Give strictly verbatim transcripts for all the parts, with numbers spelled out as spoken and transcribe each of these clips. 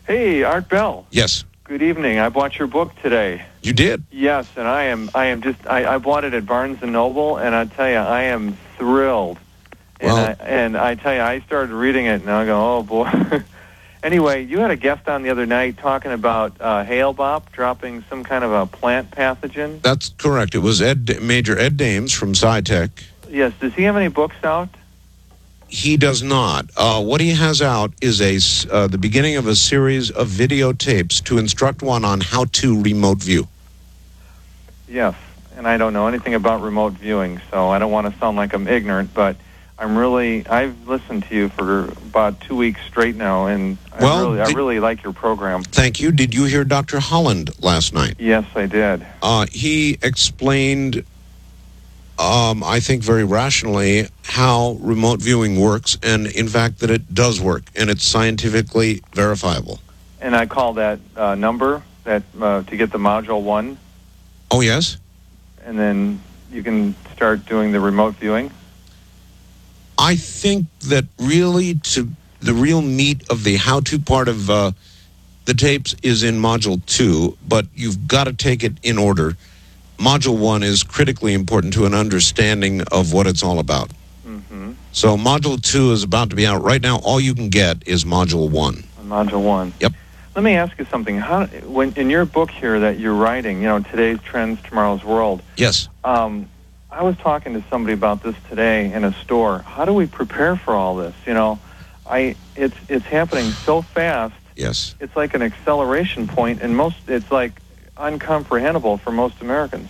Hey, Art Bell. Yes. Good evening. I bought your book today. You did? Yes, and I am I am just, I, I bought it at Barnes and Noble, and I tell you, I am thrilled. And, Well, I, and I tell you, I started reading it, and I go, oh, boy. Anyway, you had a guest on the other night talking about uh, hail bop dropping some kind of a plant pathogen. that's correct. It was Ed, Major Ed Dames from SciTech. Yes. Does he have any books out? He does not. Uh, what he has out is a s- uh, the beginning of a series of videotapes to instruct one on how to remote view. Yes. And I don't know anything about remote viewing, so I don't want to sound like I'm ignorant, but I'm really, I've listened to you for about two weeks straight now, and I, Well, really, I did- really like your program. Thank you. Did you hear Doctor Holland last night? Yes, I did. Uh, he explained, um, I think very rationally, how remote viewing works, and in fact that it does work, and it's scientifically verifiable. And I call that uh, number that uh, to get the module one, Oh, yes? and then you can start doing the remote viewing. I think that really to the real meat of the how-to part of uh, the tapes is in Module two, but you've got to take it in order. Module one is critically important to an understanding of what it's all about. Mm-hmm. So Module two is about to be out. Right now, all you can get is Module one. Module one. Yep. Let me ask you something. How, when in your book here that you're writing, you know, Today's Trends, Tomorrow's World, Yes. um, I was talking to somebody about this today in a store. How do we prepare for all this? You know, I it's it's happening so fast. Yes. It's like an acceleration point, and most it's like uncomprehendable for most Americans.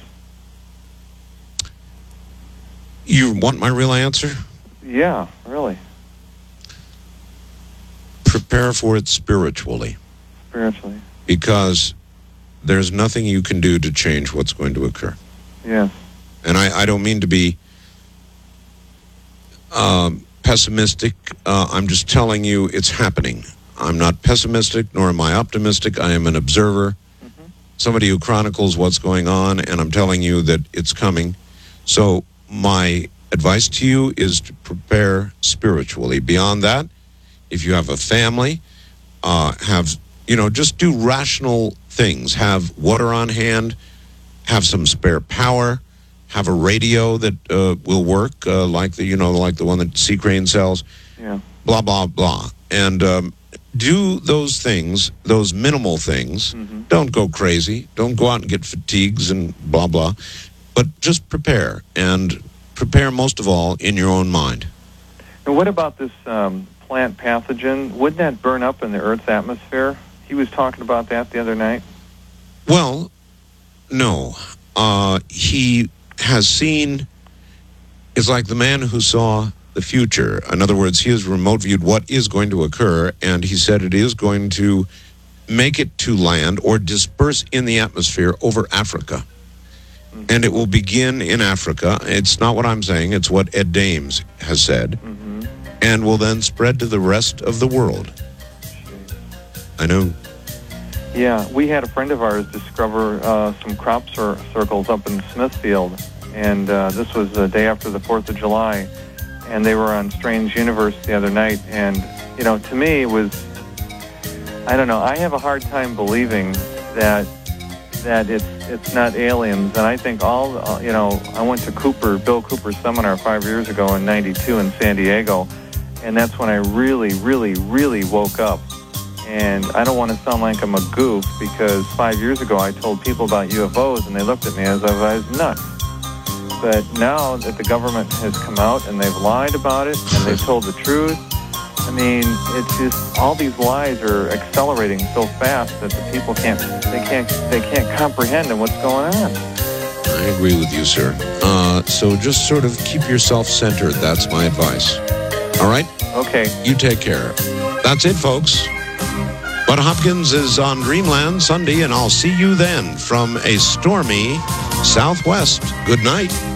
You want my real answer? Yeah, really. Prepare for it spiritually, Spiritually. because there's nothing you can do to change what's going to occur. Yes. And I, I don't mean to be um, pessimistic. Uh, I'm just telling you it's happening. I'm not pessimistic, nor am I optimistic. I am an observer, Mm-hmm. somebody who chronicles what's going on, and I'm telling you that it's coming. So my advice to you is to prepare spiritually. Beyond that, if you have a family, uh, have, you know, just do rational things. Have water on hand, have some spare power, have a radio that uh, will work, uh, like the, you know, like the one that Sea Crane sells, Yeah. blah, blah, blah. And um, do those things, those minimal things. Mm-hmm. Don't go crazy. Don't go out and get fatigues and blah, blah. But just prepare, and prepare most of all in your own mind. And what about this um, plant pathogen? Wouldn't that burn up in the Earth's atmosphere? He was talking about that the other night. Well, no. Uh, he has seen, it's like the man who saw the future. In other words, he has remote viewed what is going to occur, and he said it is going to make it to land or disperse in the atmosphere over Africa. Mm-hmm. And it will begin in Africa. It's not what I'm saying, it's what Ed Dames has said. Mm-hmm. And will then spread to the rest of the world. I know. Yeah, we had a friend of ours discover uh, some crop cir- circles up in Smithfield, and uh, this was the day after the fourth of July, and they were on Strange Universe the other night, and, you know, to me it was, I don't know, I have a hard time believing that that it's it's not aliens, and I think all, uh, you know, I went to Cooper, Bill Cooper's seminar five years ago in ninety-two in San Diego, and that's when I really, really, really woke up. And I don't want to sound like I'm a goof, because five years ago I told people about U F Os and they looked at me as if I was nuts. But now that the government has come out and they've lied about it and they've told the truth, I mean, it's just all these lies are accelerating so fast that the people can't they can't they can't comprehend what's going on. I agree with you, sir. Uh, so just sort of keep yourself centered. That's my advice. All right? Okay. You take care. That's it, folks. Bud Hopkins is on Dreamland Sunday, and I'll see you then from a stormy Southwest. Good night.